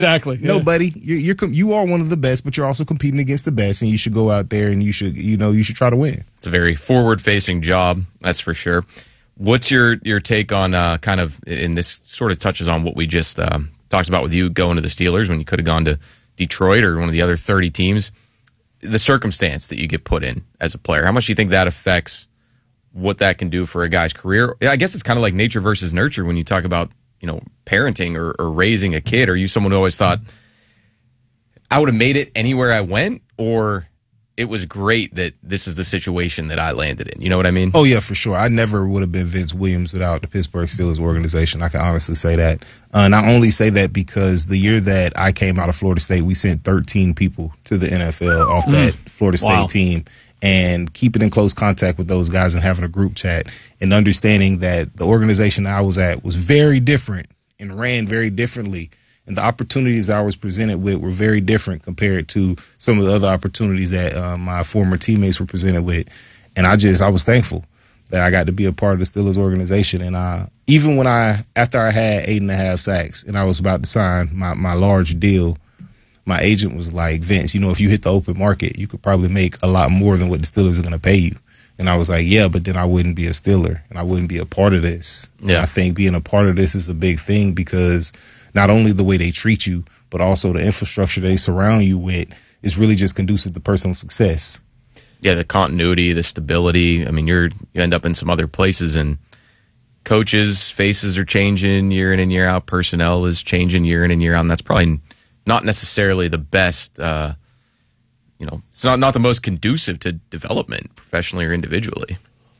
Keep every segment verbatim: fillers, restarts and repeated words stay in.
Exactly. Yeah. Nobody. You're, you're you are one of the best, but you're also competing against the best, and you should go out there and you should you know you should try to win. It's a very forward-facing job, that's for sure. What's your your take on uh, kind of, and this sort of touches on what we just um, talked about with you going to the Steelers when you could have gone to Detroit or one of the other thirty teams, the circumstance that you get put in as a player. How much do you think that affects what that can do for a guy's career? I guess it's kind of like nature versus nurture when you talk about, you know, parenting or, or raising a kid. Are you someone who always thought, I would have made it anywhere I went, or it was great that this is the situation that I landed in? You know what I mean? Oh, yeah, for sure. I never would have been Vince Williams without the Pittsburgh Steelers organization. I can honestly say that. Uh, and I only say that because the year that I came out of Florida State, we sent thirteen people to the N F L off that mm. Florida State wow. team. And keeping in close contact with those guys and having a group chat and understanding that the organization I was at was very different and ran very differently. And the opportunities I was presented with were very different compared to some of the other opportunities that uh, my former teammates were presented with. And I just, I was thankful that I got to be a part of the Steelers organization. And uh, even when I, after I had eight and a half sacks and I was about to sign my, my large deal, my agent was like, Vince, you know, if you hit the open market, you could probably make a lot more than what the Steelers are going to pay you. And I was like, yeah, but then I wouldn't be a Steeler and I wouldn't be a part of this. Yeah. And I think being a part of this is a big thing because not only the way they treat you, but also the infrastructure they surround you with is really just conducive to personal success. Yeah, the continuity, the stability. I mean, you're you end up in some other places and coaches' faces are changing year in and year out. Personnel is changing year in and year out. And that's probably not necessarily the best, uh, you know, it's not, not the most conducive to development professionally or individually.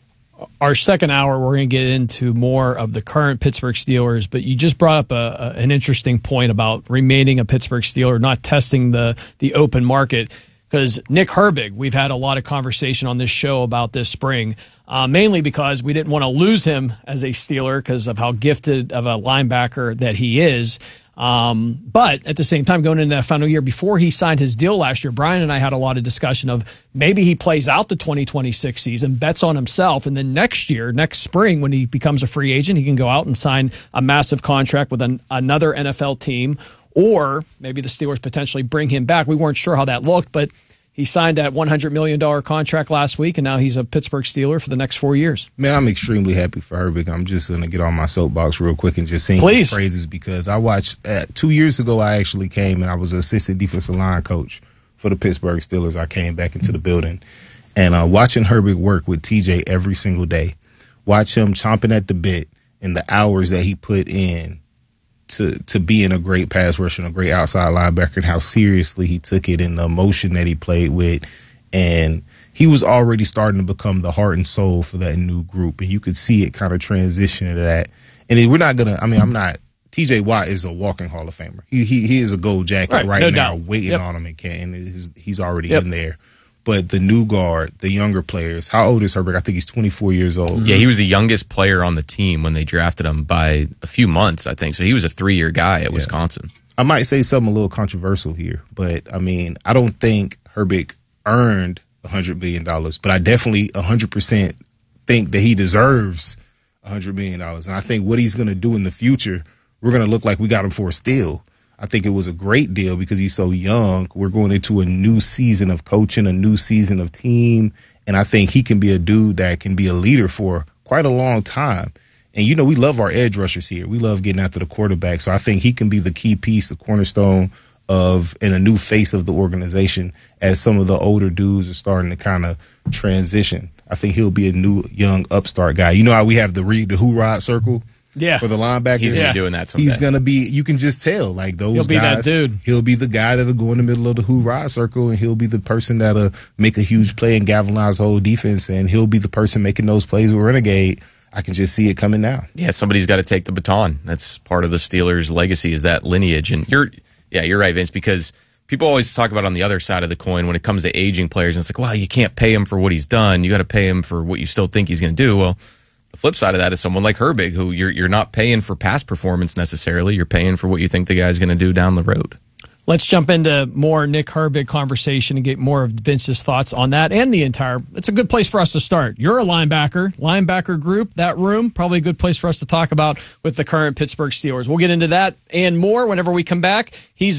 Our second hour, we're going to get into more of the current Pittsburgh Steelers, but you just brought up a, a, an interesting point about remaining a Pittsburgh Steeler, not testing the, the open market. Because Nick Herbig, we've had a lot of conversation on this show about this spring, uh, mainly because we didn't want to lose him as a Steeler because of how gifted of a linebacker that he is. Um, but at the same time, going into that final year, before he signed his deal last year, Brian and I had a lot of discussion of maybe he plays out the twenty twenty-six season, bets on himself, and then next year, next spring, when he becomes a free agent, he can go out and sign a massive contract with an, another N F L team, or maybe the Steelers potentially bring him back. We weren't sure how that looked, but he signed that one hundred million dollars contract last week, and now he's a Pittsburgh Steeler for the next four years. Man, I'm extremely happy for Herbig. I'm just going to get on my soapbox real quick and just sing Please. his praises because I watched uh, – two years ago I actually came and I was an assistant defensive line coach for the Pittsburgh Steelers. I came back into the building. And uh, watching Herbig work with T J every single day, watch him chomping at the bit and the hours that he put in to to being a great pass rusher and a great outside linebacker and how seriously he took it and the emotion that he played with. And he was already starting to become the heart and soul for that new group. And you could see it kind of transition into that. And we're not going to – I mean, I'm not – T J Watt is a walking Hall of Famer. He he, he is a gold jacket right, right no now doubt. waiting Yep. on him. And, can, and he's, he's already Yep. in there. But the new guard, the younger players, how old is Herbig? I think he's twenty-four years old. Yeah, he was the youngest player on the team when they drafted him by a few months, I think. So he was a three-year guy at yeah. Wisconsin. I might say something a little controversial here, but, I mean, I don't think Herbig earned one hundred million dollars, but I definitely one hundred percent think that he deserves one hundred million dollars. And I think what he's going to do in the future, we're going to look like we got him for a steal. I think it was a great deal because he's so young. We're going into a new season of coaching, a new season of team, and I think he can be a dude that can be a leader for quite a long time. And, you know, we love our edge rushers here. We love getting after the quarterback. So I think he can be the key piece, the cornerstone of and a new face of the organization as some of the older dudes are starting to kind of transition. I think he'll be a new young upstart guy. You know how we have the read the hoorah circle? Yeah. For the linebackers. He's going to yeah. be doing that someday. He's going to be, you can just tell, like those He'll be guys. that dude. He'll be the guy that'll go in the middle of the hoorah circle, and he'll be the person that'll make a huge play and galvanize the whole defense, and he'll be the person making those plays with Renegade. I can just see it coming now. Yeah, somebody's got to take the baton. That's part of the Steelers' legacy is that lineage. And you're, yeah, you're right, Vince, because people always talk about on the other side of the coin when it comes to aging players, and it's like, well, you can't pay him for what he's done. You got to pay him for what you still think he's going to do. Well, the flip side of that is someone like Herbig, who you're you're not paying for past performance necessarily. You're paying for what you think the guy's going to do down the road. Let's jump into more Nick Herbig conversation and get more of Vince's thoughts on that and the entire. It's a good place for us to start. You're a linebacker, linebacker group, that room, probably a good place for us to talk about with the current Pittsburgh Steelers. We'll get into that and more whenever we come back. He's